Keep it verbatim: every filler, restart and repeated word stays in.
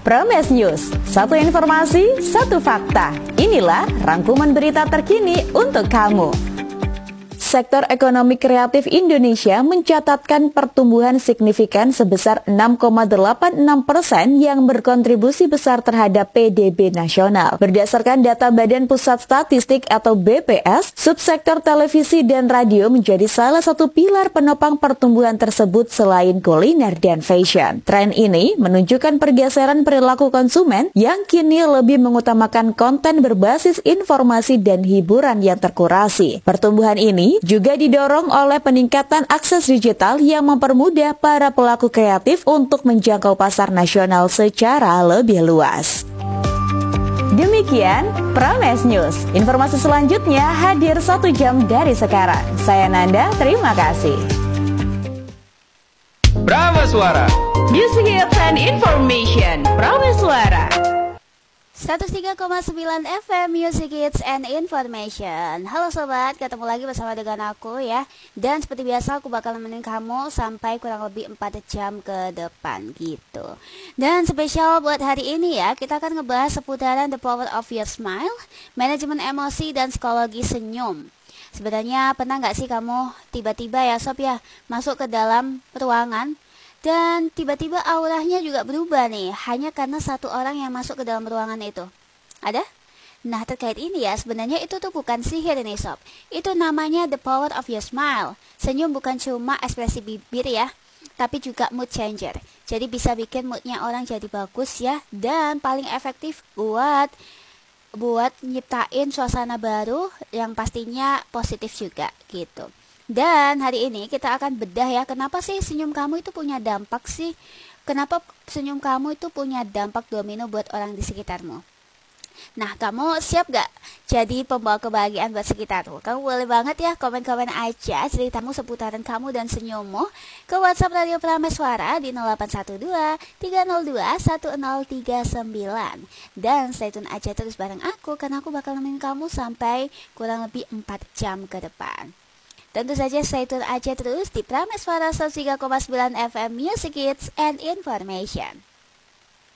Prames News, satu informasi, satu fakta. Inilah rangkuman berita terkini untuk kamu. Sektor ekonomi kreatif Indonesia mencatatkan pertumbuhan signifikan sebesar enam koma delapan enam persen yang berkontribusi besar terhadap P D B nasional. Berdasarkan data Badan Pusat Statistik atau B P S, subsektor televisi dan radio menjadi salah satu pilar penopang pertumbuhan tersebut selain kuliner dan fashion. Tren ini menunjukkan pergeseran perilaku konsumen yang kini lebih mengutamakan konten berbasis informasi dan hiburan yang terkurasi. Pertumbuhan ini juga didorong oleh peningkatan akses digital yang mempermudah para pelaku kreatif untuk menjangkau pasar nasional secara lebih luas. Demikian Prames News. Informasi selanjutnya hadir satu jam dari sekarang. Saya Nanda, terima kasih. Prames Suara, Music Hits and Information. Prames Suara seratus tiga koma sembilan F M Music Hits and Information. Halo sobat, ketemu lagi bersama dengan aku ya. Dan seperti biasa aku bakal nemenin kamu sampai kurang lebih empat jam ke depan gitu. Dan spesial buat hari ini ya, kita akan ngebahas seputaran The Power of Your Smile, manajemen emosi dan psikologi senyum. Sebenarnya pernah gak sih kamu tiba-tiba ya sob ya masuk ke dalam ruangan dan tiba-tiba auranya juga berubah nih, hanya karena satu orang yang masuk ke dalam ruangan itu. Ada? Nah, terkait ini ya, sebenarnya itu tuh bukan sihir nih sob. Itu namanya the power of your smile. Senyum bukan cuma ekspresi bibir ya, tapi juga mood changer. Jadi bisa bikin moodnya orang jadi bagus ya, dan paling efektif buat buat nyiptain suasana baru yang pastinya positif juga gitu. Dan hari ini kita akan bedah ya, kenapa sih senyum kamu itu punya dampak sih? Kenapa senyum kamu itu punya dampak domino buat orang di sekitarmu? Nah, kamu siap gak jadi pembawa kebahagiaan buat sekitarmu? Kamu boleh banget ya komen-komen aja ceritamu seputaran kamu dan senyummu ke WhatsApp Radio Prames Suara di nol delapan satu dua tiga nol dua satu nol tiga sembilan. Dan stay tune aja terus bareng aku, karena aku bakal nemenin kamu sampai kurang lebih empat jam ke depan. Tentu saja stay tune aja terus di Prames Suara seratus tiga koma sembilan F M Music Hits and Information.